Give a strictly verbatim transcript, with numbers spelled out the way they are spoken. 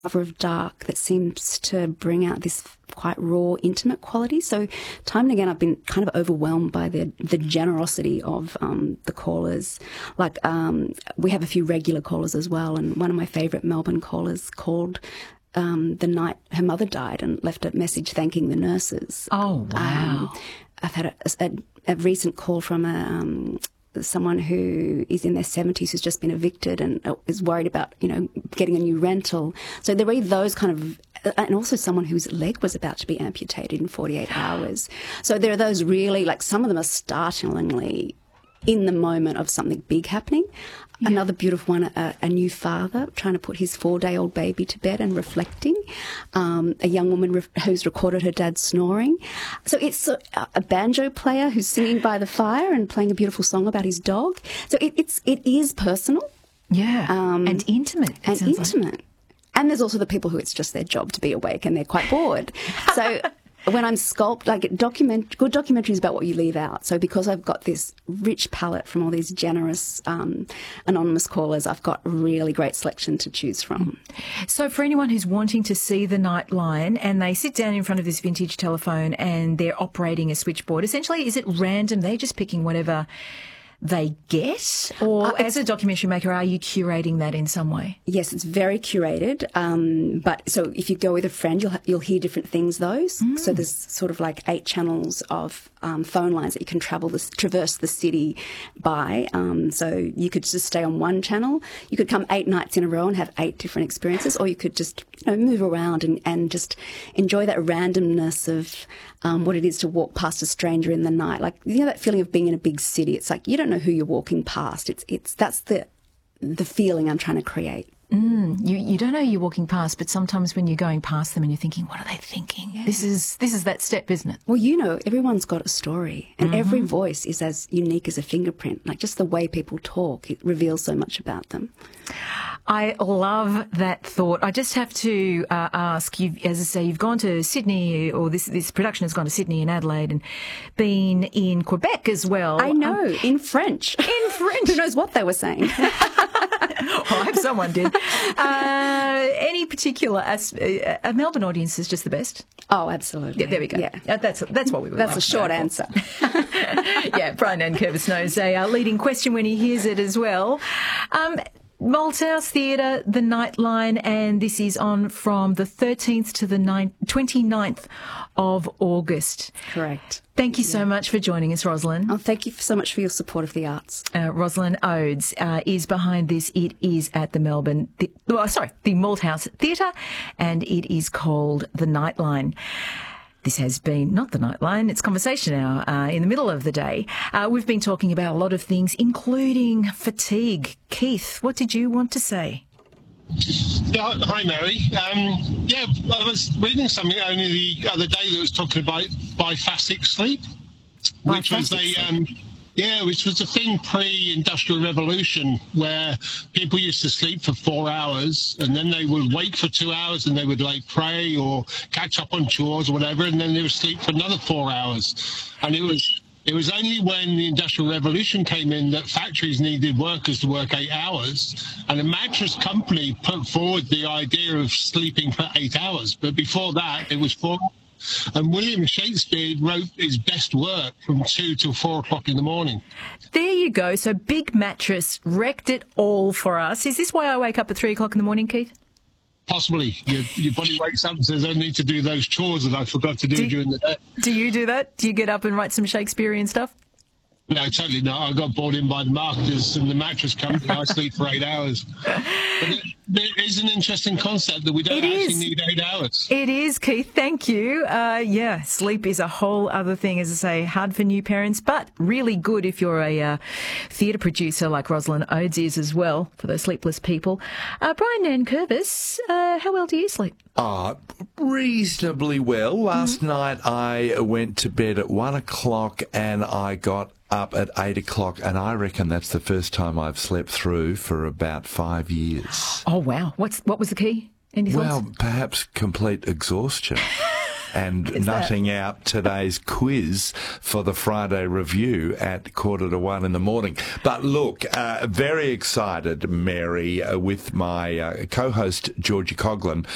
cover of dark that seems to bring out this quite raw, intimate quality. So time and again, I've been kind of overwhelmed by the the generosity of um, the callers. Like um, we have a few regular callers as well, and one of my favourite Melbourne callers called um, the night her mother died and left a message thanking the nurses. Oh, wow. Um, I've had a, a, a recent call from a... Um, someone who is in their seventies who's just been evicted and is worried about, you know, getting a new rental. So there are those kind of, and also someone whose leg was about to be amputated in forty-eight hours. So there are those really, like, some of them are startlingly in the moment of something big happening. Yeah. Another beautiful one, a, a new father trying to put his four-day-old baby to bed and reflecting. Um, a young woman re- who's recorded her dad snoring. So it's a, a banjo player who's singing by the fire and playing a beautiful song about his dog. So it, it's it is personal. Yeah, um, and intimate. And intimate. Like. And there's also the people who it's just their job to be awake and they're quite bored. So... When I'm sculpt, like document, good documentaries about what you leave out. So because I've got this rich palette from all these generous um, anonymous callers, I've got a really great selection to choose from. So for anyone who's wanting to see the Nightline and they sit down in front of this vintage telephone and they're operating a switchboard, essentially, is it random? They're just picking whatever they get? Or uh, as a documentary maker, are you curating that in some way? Yes, it's very curated. Um, but so if you go with a friend, you'll you'll hear different things, those. Mm. So there's sort of like eight channels of um, phone lines that you can travel this, traverse the city by. Um, so you could just stay on one channel. You could come eight nights in a row and have eight different experiences, or you could just, you know, move around and, and just enjoy that randomness of um, what it is to walk past a stranger in the night. Like, you know, that feeling of being in a big city. It's like you don't know who you're walking past. It's it's that's the the feeling I'm trying to create. Mm, you you don't know you're walking past, but sometimes when you're going past them and you're thinking, what are they thinking? Yeah. This is this is that step, isn't it? Well, you know, everyone's got a story, and mm-hmm. every voice is as unique as a fingerprint. Like just the way people talk, it reveals so much about them. I love that thought. I just have to uh, ask you, as I say, you've gone to Sydney, or this this production has gone to Sydney and Adelaide, and been in Quebec as well. I know, um, in French. In French. Who knows what they were saying? Well, I hope someone did. Uh, any particular as- uh, a Melbourne audience is just the best? Oh, absolutely. Yeah, there we go. Yeah. Uh, that's that's what we were. That's a short answer. Yeah, Brian Nankervis knows a uh, leading question when he hears it as well. Um, Malthouse Theatre, The Nightline, and this is on from the thirteenth to the twenty-ninth of August. Correct. Thank you yeah. so much for joining us, Rosalind. Oh, thank you so much for your support of the arts. Uh, Rosalind Oades uh, is behind this. It is at the Melbourne, the, well, sorry, the Malthouse Theatre, and it is called The Nightline. This has been not the Nightline, it's Conversation Hour uh, in the middle of the day. Uh, we've been talking about a lot of things, including fatigue. Keith, what did you want to say? Yeah, hi, Mary. Um, yeah, I was reading something only the other day that was talking about biphasic sleep, which was a... Um, Yeah, which was a thing pre-industrial revolution where people used to sleep for four hours and then they would wake for two hours and they would like pray or catch up on chores or whatever, and then they would sleep for another four hours. And it was it was only when the industrial revolution came in that factories needed workers to work eight hours, and a mattress company put forward the idea of sleeping for eight hours. But before that, it was four hours. And William Shakespeare wrote his best work from two till four o'clock in the morning. There you go. So Big Mattress wrecked it all for us. Is this why I wake up at three o'clock in the morning, Keith? Possibly. Your, your body wakes up and says, I need to do those chores that I forgot to do, do during the day. Do you do that? Do you get up and write some Shakespearean stuff? No, totally not. I got brought in by the marketers and the mattress company. I sleep for eight hours. But it, it is an interesting concept that we don't it actually is. need eight hours. It is, Keith. Thank you. Uh, yeah, sleep is a whole other thing, as I say, hard for new parents, but really good if you're a uh, theatre producer like Rosalind Oades is as well, for those sleepless people. Uh, Brian Nankervis, uh, how well do you sleep? Ah, reasonably well. Last mm-hmm. night I went to bed at one o'clock and I got up at eight o'clock, and I reckon that's the first time I've slept through for about five years. Oh, wow. What's What was the key? Any thoughts? Well, perhaps complete exhaustion. And nutting that out today's quiz for the Friday review at quarter to one in the morning. But look, uh, very excited, Mary, uh, with my uh, co-host Georgie Coughlin